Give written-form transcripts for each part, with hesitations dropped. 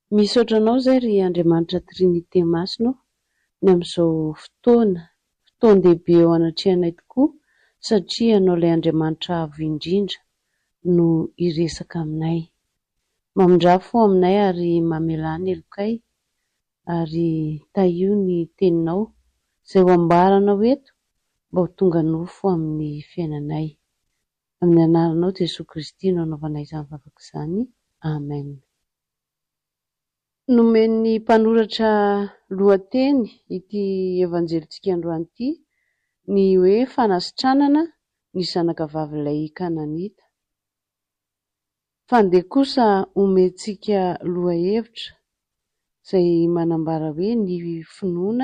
Misaotra anao izay ry Andriamanitra Trinité Masina ny amin'izao fotoan-dehibe eo anatrehanay tokoa satria ianao ilay Andriamanitra avo indrindra no hiresaka aminay. Mamindraha fo aminay ary mamelany elokay ary taio ny teninao izay ho ambaranao eto mba ho tonga nofo amin'ny fiainanay. Amin'ny anaranao Jesosy Kristy no anaovanay izany vavaka izany. Amen. Nomen'ny mpanoratra lohateny ity evanjelintsika androany ity ny hoe fanasitranana ny zanakavavylay Kananita. Fandeha kosa omentsika lohahevitra izay manambara hoe ny finoana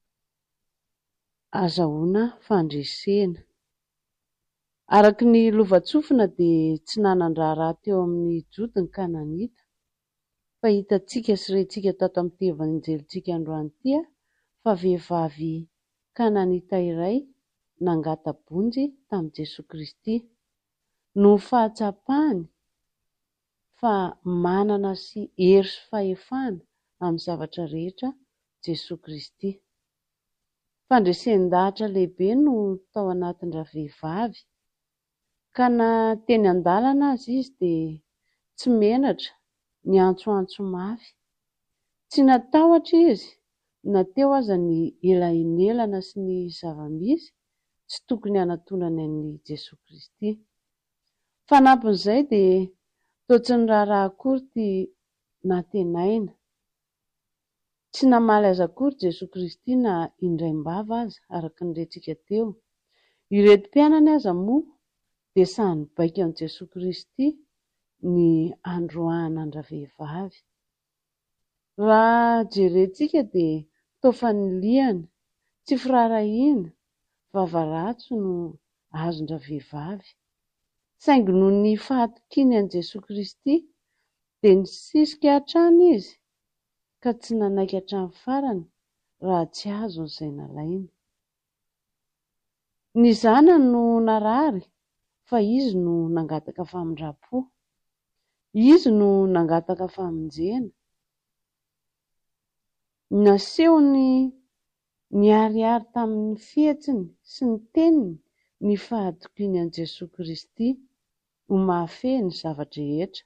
azahoana fandresena. Araky ny lovatsofina dia tsy nanan-draharaha raha teo amin'ny jotony Kananita. Fa hitantsika sy rentsika tato amin'ity evanjelintsika androany ity fa vehivavy Kananita iray nangata-bonjy tamin'i Jesosy Kristy no fahatsapahany fa manana sy hery sy fahefana amin'ny zavatra rehetra Jesosy Kristy. Fandresen-dahatra lehibe no tao anatin-dravehivavy ka na teny an-dalana azy izy dia tsy menatra ny antsoantso mafy. Tsy natahotra izy na teo aza ny elainelana sy ny zava-misy tsy tokony hanatonany an'i Jesosy Kristy. Fanampin'izay dia toa tsy ny raharaha akory ty natenaina. Tsy namaly azy akory Jesosy Kristy na indraimbava aza araka ny rentsika teo. Ireto mpianany aza moa dia samy nibaika amin'i Jesosy Kristy ny androahana an-dravehivavy. Raha jerentsika dia toa faniliana, tsy firarahiana, vavaratso no azon-dravehivavy. Saingy noho ny fahatokiany an'i Jesosy Kristy dia nisisika hatrany izy ka tsy nanaiky hatramin'ny farany raha tsy azony izay nalainy. Ny zanany no narary fa izy no nangataka famindrapo. Izy no nangataka famonjena. Nasehony niharihary tamin'ny fihetsiny sy ny teniny ny fahatokiany an'i Jesosy Kristy ho mahafehy ny zavatra rehetra.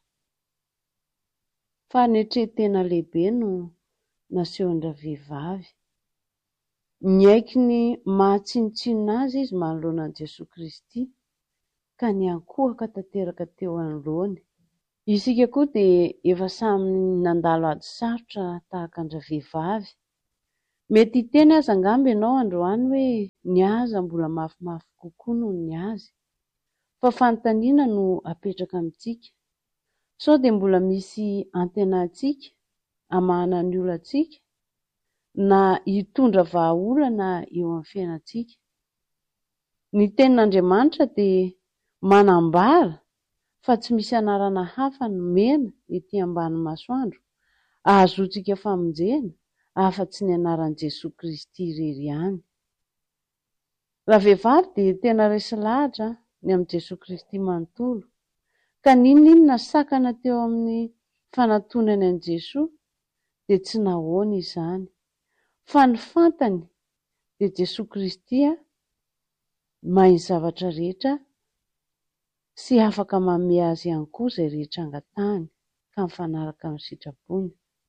Fanetretena lehibe no nasehon-dravehivavy. Niaiky ny mahatsinotsinona azy izy manoloana an'i Jesosy Kristy ka niankohaka tanteraka teo anoloany. Isika koa dia efa samy nandalo ady sarotra tahaka an-dravehivavy. Mety hiteny aza angamba ianao androany hoe ny aza mbola mafimafy kokoa noho ny azy. Fa fanontaniana no apetraka amintsika. Sao dia mbola misy antenantsika, amahana ny olantsika, na hitondra vahaolana eo amin'ny fiainantsika. Ny tenin'Andriamanitra dia manambara fa tsy misy anarana hafa nomena ety ambany masoandro ahazoantsika famonjena afa-tsy ny anaran'i Jesosy Kristy irery ihany. Raha vehivavy dia tena resy lahatra ny amin'i Jesosy Kristy manontolo. Ka ninona sakana teo amin'ny fanatonany an'i Jesosy dia tsy nahoana izany. Fa ny fantany dia Jesosy Kristy mahay ny zavatra rehetra sy afaka manome azy ihany koa izay rehetra angatahany ka mifanaraka amin'ny sitrapony.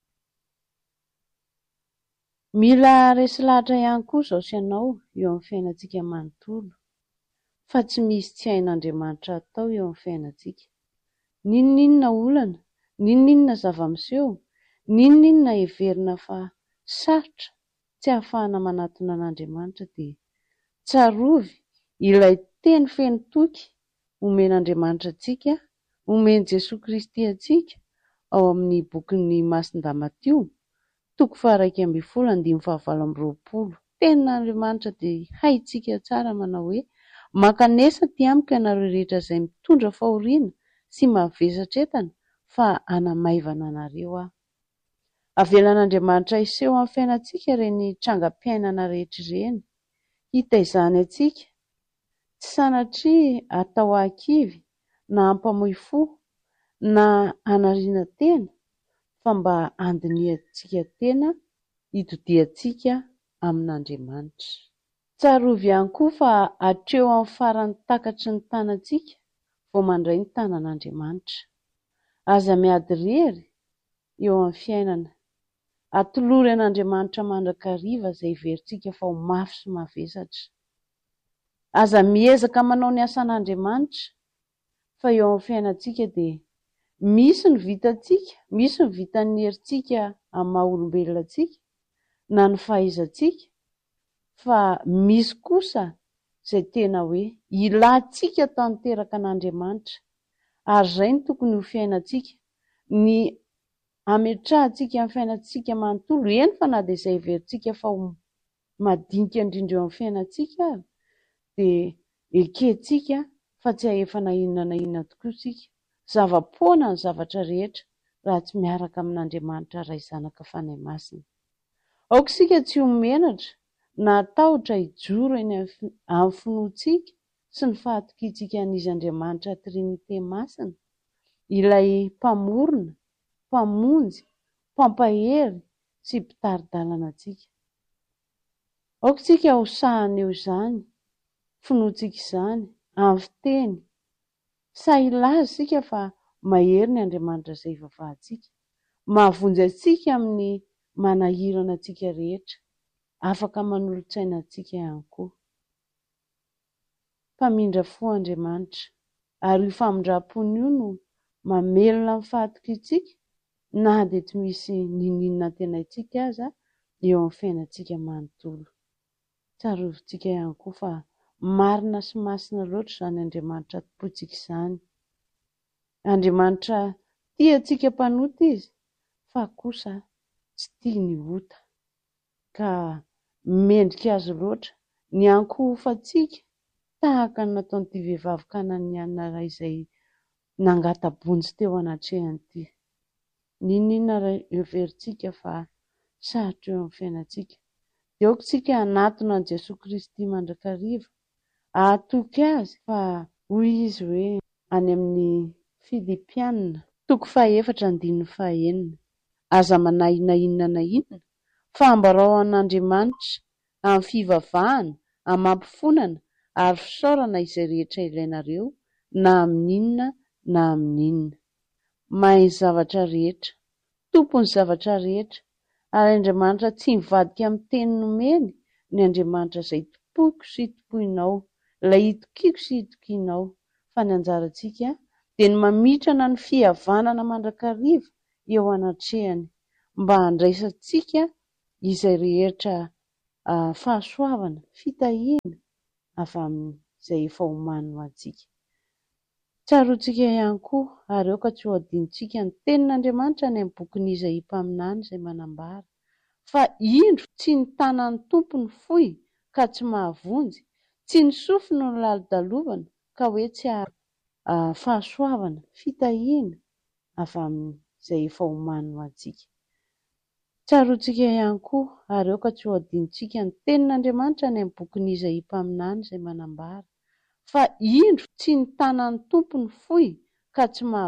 Mila resy lahatra ihany koa izao sy ianao eo amin'ny fiainantsika manontolo. Fa tsy misy tsy hain'Andriamanitra atao eo amin'ny fiainantsika. Ninona olana, ninona zava-miseho, ninona heverina fa sarotra tsy ahafahana manatona an'Andriamanitra dia tsarovy ilay teny feno toky omen'Andriamanitra antsika, omeny Jesosy Kristy antsika ao amin'ny bokin'ny Masin-damatio 1:2-20. Tenin'Andriamanitra dia haintsika tsara manao hoe makanesa ty amiko ianareo rehetra izay mitondra fahoriana sy mavesatra entana fa hanamaivana anareo aho. Avelan'Andriamanitra hiseho amin'ny fiainantsika ireny trangam-piainana rehetra ireny. Hita izany antsika tsy sanatria atao ahakivy na hampamoy fo na hanariana tena fa mba andiniantsika tena hitodiantsika amin'Andriamanitra. Tsarovy ihany koa fa hatreo amin'ny farany takatry ny tanantsika vao mandray ny tanan'Andriamanitra. Aza miady rery eo amin'ny fiainana. Atolory an'Andriamanitra mandrakariva izay heverintsika fa ho mafy sy mavesatra. Aza miezaka manao ny asan'Andriamanitra fa eo amin'ny fiainantsika dia misy ny vitantsika, misy ny vitan'ny herintsika amin'ny maha-olombelonantsika na ny fahaizantsika, fa misy kosa izay tena hoe ilantsika tanteraka an'Andriamanitra ary izay no tokony ho fiainantsika. Ny hametrahantsika amin'ny fiainantsika manontolo, eny fa na dia izay heverintsika fa ho madinika indrindra eo amin'ny fiainantsika ary dia ekentsika fa tsy hahefa na inona na inona tokoa isika. Zava-poana ny zavatra rehetra raha tsy miaraka amin'Andriamanitra Ray Zanaka fanahy masina. Aoka isika tsy ho menatra na atahotra hijoro eny amin'ny finoantsika sy ny fahatokiantsika an'izy Andriamanitra Trinité masina, ilay mpamorona, mpamonjy, mpampahery sy mpitari-dalana antsika. Aoka isika ho sahana eo izany, finoantsika izany, amin'ny fiteny, sahilaza isika fa mahery ny Andriamanitra izay ivavahantsika, mahavonjy antsika amin'ny manahirana antsika rehetra, afaka manolontsaina antsika ihany koa. Mpamindra fo Andriamanitra, ary io famindram-pony io no mamelona amin'ny fahatokiantsika na dia tsy misy ninona antenaintsika aza eo amin'ny fiainantsika manontolo. Tsarovintsika ihany koa fa marina sy masina loatra izany Andriamanitra topontsika izany. Andriamanitra tia antsika mpanota izy, fa kosa tsy tia ny ota, ka mendrika azy loatra ny ankohofantsika tahaka ny nataon'ity vehivavy Kananiana iray izay nangata-bonjy teo anatrehany ity. Ninona heverintsika fa sarotra eo amin'ny fiainantsika. Dia aoka isika hanatona an'i Jesosy Kristy mandrakariva, ahatoky azy fa hoy izy hoe any amin'ny Filipianina 4:4, aza manahy na inona na inona fa ambarao an'Andriamanitra amin'ny fivavahana, amin'ny mampifonana ary fisaorana izay rehetra ilainareo na amin'inona na amin'inona. Mahay zavatra rehetra, tompony zavatra rehetra, ary Andriamanitra tsy mivadika amin'ny teny nomeny, ny Andriamanitra izay topoiko sy topoinao, ilay hitokiako sy hitokianao, fa ny anjarantsika dia ny mamitrana ny fihavanana mandrakariva eo anatrehany mba handraisantsika izay rehetra fahasoavana, fitahiana avy amin'izay efa omany ho antsika. Tsaroantsika ihany koa ary aoka tsy ho adinontsika ny tenin'Andriamanitra any amin'ny bokin'ny Isaia mpaminany izay manambara fa indro tsy ny tanan'ny tompony fohy ka tsy mahavonjy, tsy ny sofiny no lalo-dalovana ka hoe tsy fahasoavana, fitahiana avy amin'izay efa omany ho antsika. Tsaroantsika ihany koa ary aoka tsy ho adinontsika ny tenin'Andriamanitra any amin'ny bokin'ny Isaia mpaminany izay manambara fa indro tsy ny tanan'ny tompony fohy ka tsy mahavonjy,